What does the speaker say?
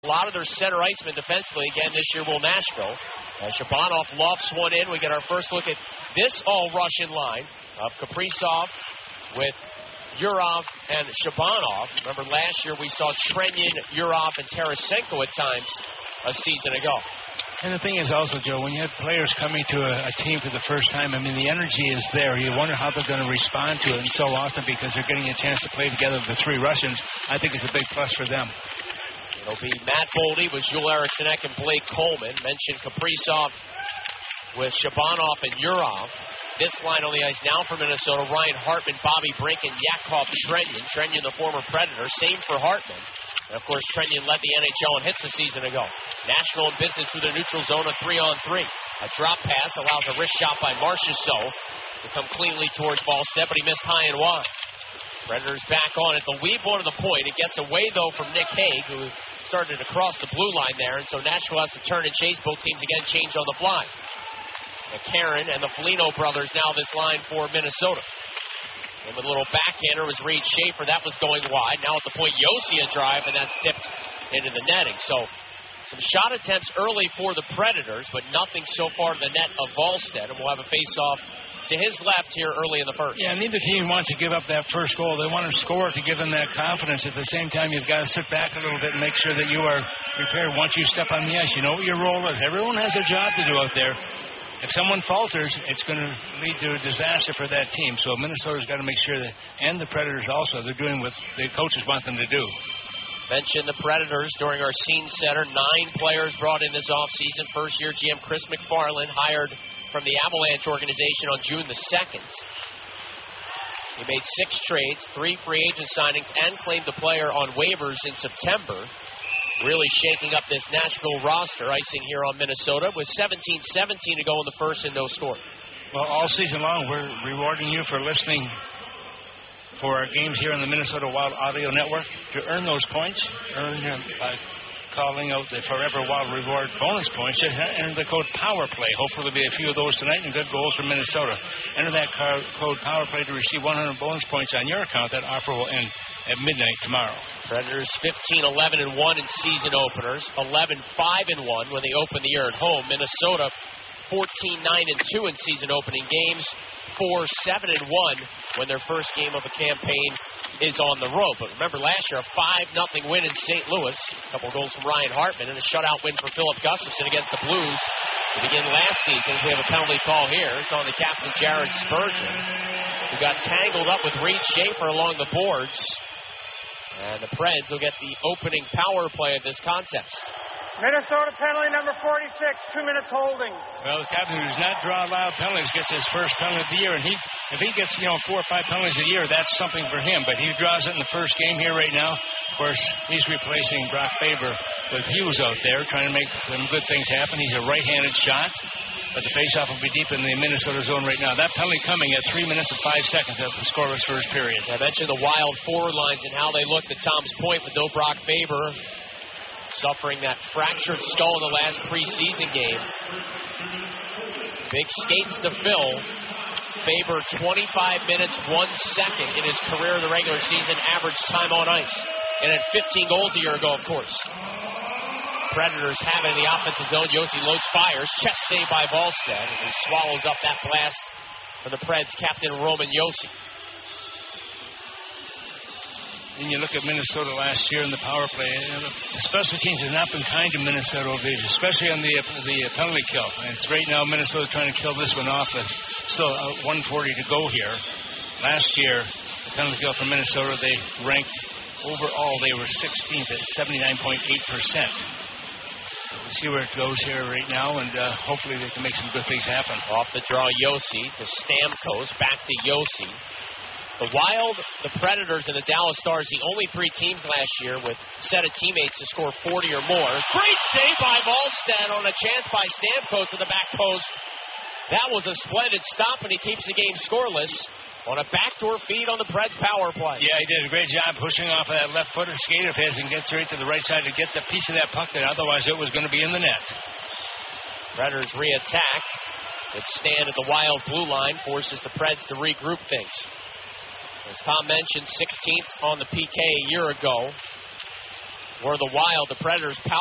A lot of their center icemen defensively again this year will Nashville. Shabanov lofts one in. We get our first look at this all-Russian line of Kaprizov with Yurov and Shabanov. Remember last year we saw Trenyan, Yurov, and Tarasenko at times a season ago. And the thing is also, Joe, when you have players coming to a team for the first time, I mean, the energy is there. You wonder how they're going to respond to it, and so often because they're getting a chance to play together with the three Russians, I think it's a big plus for them. It'll be Matt Boldy with Joel Eriksson Ek and Blake Coleman. Mentioned Kaprizov with Shabanov and Yurov. This line on the ice now for Minnesota, Ryan Hartman, Bobby Brink, and Yakov Trenyan. Trenyan, the former Predator. Same for Hartman. And, of course, Trenyan led the NHL in hits a season ago. Nashville in business through the neutral zone, a 3-on-3. A drop pass allows a wrist shot by Marchessault to come cleanly towards Wallstedt, but he missed high and wide. Predators back on at the weave one of the point. It gets away, though, from Nick Hague, who started to cross the blue line there, and so Nashville has to turn and chase. Both teams again change on the fly. The Karen and the Foligno brothers now this line for Minnesota. And with a little backhander was Reed Schaefer. That was going wide. Now at the point, Yossi a drive, and that's tipped into the netting. So some shot attempts early for the Predators, but nothing so far to the net of Wallstedt. And we'll have a face-off to his left here early in the first. Yeah, neither team wants to give up that first goal. They want to score to give them that confidence. At the same time, you've got to sit back a little bit and make sure that you are prepared once you step on the ice. You know what your role is. Everyone has a job to do out there. If someone falters, it's going to lead to a disaster for that team. So Minnesota's got to make sure that, and the Predators also, they're doing what the coaches want them to do. Mentioned the Predators during our scene setter. 9 players brought in this offseason. First-year GM Chris McFarland hired from the Avalanche organization on June the 2nd. He made 6 trades, 3 free agent signings, and claimed the player on waivers in September. Really shaking up this Nashville roster. Icing here on Minnesota with 17-17 to go in the first and no score. Well, all season long, we're rewarding you for listening for our games here on the Minnesota Wild Audio Network. To earn those points, earn them by calling out the Forever Wild Reward bonus points. Just enter the code POWERPLAY. Hopefully there'll be a few of those tonight and good goals from Minnesota. Enter that code POWERPLAY to receive 100 bonus points on your account. That offer will end at midnight tomorrow. Predators 15-11-1 in season openers, 11-5-1 when they open the year at home. Minnesota 14-9-2 in season opening games, 4-7-1 when their first game of a campaign is on the road. But remember last year, a 5-0 win in St. Louis, a couple goals from Ryan Hartman, and a shutout win for Philip Gustafson against the Blues to begin last season. We have a penalty call here. It's on the captain, Jared Spurgeon, who got tangled up with Reed Schaefer along the boards. And the Preds will get the opening power play of this contest. Minnesota penalty number 46, 2 minutes holding. Well, the captain who does not draw loud penalties gets his first penalty of the year, and if he gets 4 or 5 penalties a year, that's something for him. But he draws it in the first game here right now. Of course, he's replacing Brock Faber with Hughes out there, trying to make some good things happen. He's a right-handed shot, but the faceoff will be deep in the Minnesota zone right now. That penalty coming at 3 minutes and 5 seconds of the scoreless first period. I mentioned the Wild forward lines and how they looked at Tom's point with no Brock Faber suffering that fractured skull in the last preseason game. Big skates to fill. Faber 25 minutes, 1 second in his career in the regular season, average time on ice. And had 15 goals a year ago, of course. Predators have it in the offensive zone. Yossi loads, fires. Chest save by Wallstedt. And he swallows up that blast for the Preds captain, Roman Yossi. And you look at Minnesota last year in the power play. Special teams have not been kind to Minnesota, especially on the penalty kill. And it's right now Minnesota's trying to kill this one off. Still 140 to go here. Last year, the penalty kill for Minnesota, they ranked overall, they were 16th at 79.8%. We'll see where it goes here right now, and hopefully they can make some good things happen. Off the draw, Yossi to Stamkos, back to Yossi. The Wild, the Predators, and the Dallas Stars, the only 3 teams last year with a set of teammates to score 40 or more. Great save by Wallstedt on a chance by Stamkos at the back post. That was a splendid stop, and he keeps the game scoreless on a backdoor feed on the Preds power play. Yeah, he did a great job pushing off of that left-footed skate of his and gets right to the right side to get the piece of that puck that otherwise it was going to be in the net. Predators re-attack. It stand at the Wild blue line, forces the Preds to regroup things. As Tom mentioned, 16th on the PK a year ago. were the Wild. The Predators